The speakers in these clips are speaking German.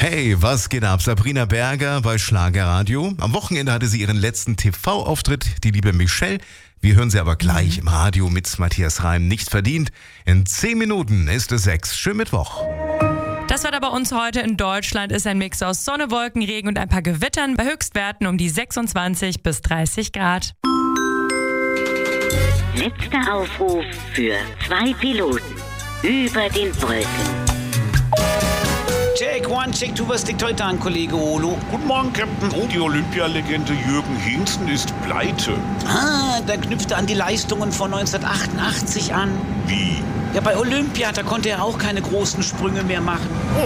Hey, was geht ab? Sabrina Berger bei Schlagerradio. Am Wochenende hatte sie ihren letzten TV-Auftritt, die liebe Michelle. Wir hören sie aber gleich im Radio mit Matthias Reim. Nicht verdient. In 10 Minuten ist es 6. Schönen Mittwoch. Das Wetter bei uns heute in Deutschland ist ein Mix aus Sonne, Wolken, Regen und ein paar Gewittern bei Höchstwerten um die 26 bis 30 Grad. Letzter Aufruf für 2 Piloten über den Wolken. Check 1, Check 2, was liegt heute an, Kollege Olo? Guten Morgen, Captain. Oh, die Olympialegende Jürgen Hingsten ist pleite. Da knüpft er an die Leistungen von 1988 an. Wie? Ja, bei Olympia, da konnte er auch keine großen Sprünge mehr machen.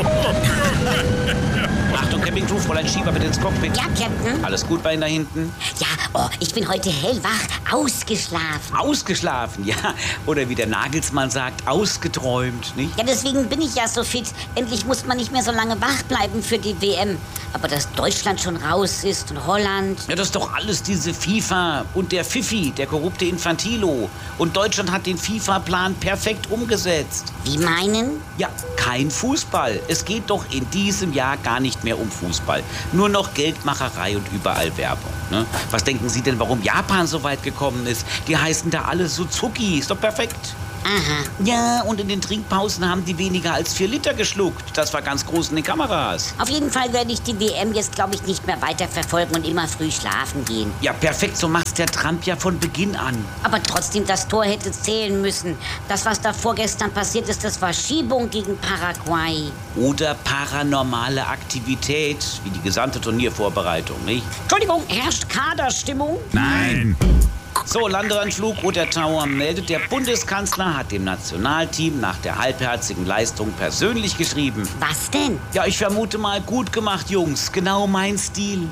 Achtung, Campingcrew, Fräulein Schieber, bitte ins Cockpit. Ja, Captain. Alles gut bei Ihnen da hinten? Ja, ich bin heute hellwach, ausgeschlafen. Ausgeschlafen, ja. Oder wie der Nagelsmann sagt, ausgeträumt, nicht? Ja, deswegen bin ich ja so fit. Endlich muss man nicht mehr so lange wach bleiben für die WM. Aber dass Deutschland schon raus ist und Holland. Ja, das ist doch alles diese FIFA und der Fifi, der korrupte Infantilo. Und Deutschland hat den FIFA-Plan perfekt umgesetzt. Wie meinen? Ja, kein Fußball. Es geht doch in diesem Jahr gar nicht mehr um Fußball. Nur noch Geldmacherei und überall Werbung. Ne? Was denken Sie denn, warum Japan so weit gekommen ist? Die heißen da alle Suzuki. Ist doch perfekt. Aha. Ja, und in den Trinkpausen haben die weniger als 4 Liter geschluckt. Das war ganz groß in den Kameras. Auf jeden Fall werde ich die WM jetzt, glaube ich, nicht mehr weiter verfolgen und immer früh schlafen gehen. Ja, perfekt. So macht's der Trump ja von Beginn an. Aber trotzdem, das Tor hätte zählen müssen. Das, was da vorgestern passiert ist, das war Schiebung gegen Paraguay. Oder paranormale Aktivität, wie die gesamte Turniervorbereitung, nicht? Entschuldigung, herrscht Kaderstimmung? Nein. So, Landeanflug Roter Tower meldet, der Bundeskanzler hat dem Nationalteam nach der halbherzigen Leistung persönlich geschrieben. Was denn? Ja, ich vermute mal, gut gemacht, Jungs. Genau mein Stil.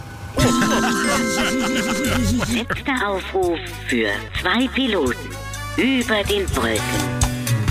Letzter Aufruf für 2 Piloten über den Wolken.